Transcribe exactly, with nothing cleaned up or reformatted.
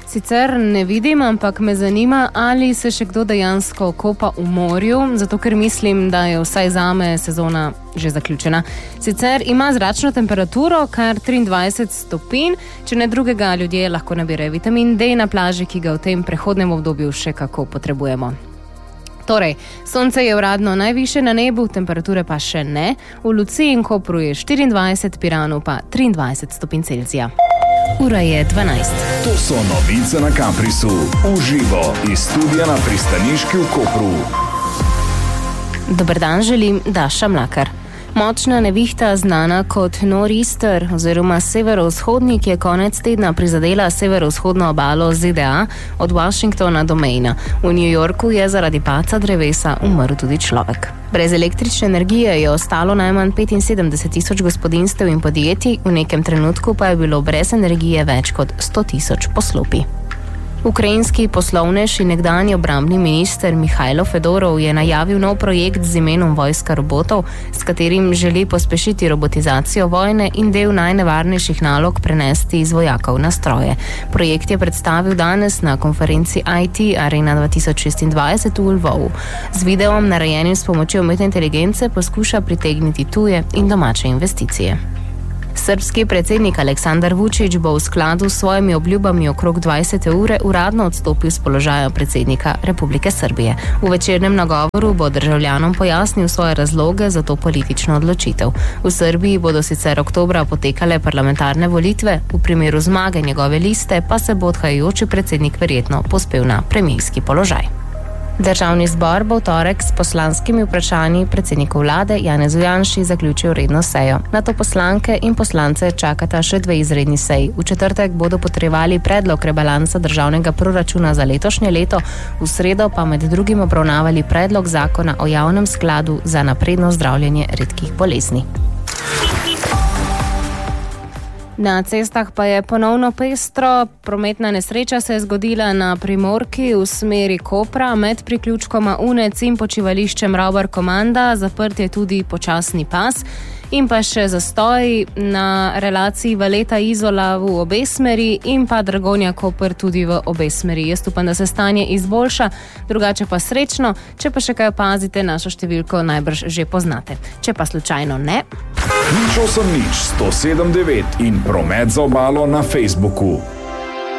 Sicer ne vidim, ampak me zanima, ali se še kdo dejansko kopa v morju, zato ker mislim, da je vsaj zame sezona že zaključena. Sicer ima zračno temperaturo kar triindvajset stopinj, če ne drugega ljudje lahko nabirajo vitamin D na plaži, ki ga v tem prehodnem obdobju še kako potrebujemo. Torej, sonce je uradno najviše na nebu, temperature pa še ne. V Luciji in Kopru je štiriindvajset, Piranu pa triindvajset stopinj Celzija. Ura je dvanajst. To so novice na Kaprisu. Uživo iz studia na pristaniški v Kopru. Dober dan želim, Daša Mlakar. Močna nevihta, znana kot nor'easter oziroma severovzhodnik, je konec tedna prizadela severovzhodno obalo Z D A od Washingtona do Maina. V New Yorku je zaradi padca drevesa umrl tudi človek. Brez električne energije je ostalo najmanj petinsedemdeset tisoč gospodinjstev in podjetij, v nekem trenutku pa je bilo brez energije več kot sto tisoč poslopij. Ukrajinski poslovnež in nekdanji obrambni minister Mihajlo Fedorov je najavil nov projekt z imenom Vojska robotov, s katerim želi pospešiti robotizacijo vojne in del najnevarnejših nalog prenesti iz vojakov na stroje. Projekt je predstavil danes na konferenci I T Arena dva tisoč šestindvajset v Lvovu. Z videom, narejenim s pomočjo umetne inteligence, poskuša pritegniti tuje in domače investicije. Srbski predsednik Aleksandar Vučić bo v skladu s svojimi obljubami okrog dvajsete ure uradno odstopil z položaja predsednika Republike Srbije. V večernem nagovoru bo državljanom pojasnil svoje razloge za to politično odločitev. V Srbiji bodo sicer oktobra potekale parlamentarne volitve, v primeru zmage njegove liste pa se bo odhajajoči predsednik verjetno povzpel na premierski položaj. Državni zbor bo v torek s poslanskimi vprašanji predsedniku vlade Janezu Janši zaključil redno sejo. Nato poslanke in poslance čakata še dve izredni seji. V četrtek bodo potrebovali predlog rebalansa državnega proračuna za letošnje leto, v sredo pa med drugim obravnavali predlog zakona o javnem skladu za napredno zdravljenje redkih bolezni. Na cestah pa je ponovno pestro. Prometna nesreča se je zgodila na primorki v smeri Kopra med priključkoma Unec in počivališčem Ravbar Komanda. Zaprt je tudi počasni pas in pa še zastoj na relaciji Valeta-Izola v obe smeri in pa Dragonja-Koper tudi v obe smeri. Jaz upam, da se stanje izboljša, drugače pa srečno. Če pa še kaj opazite, našo številko najbrž že poznate. Če pa slučajno ne... Nič osem nič sto sedem devet in promet za obalo na Facebooku.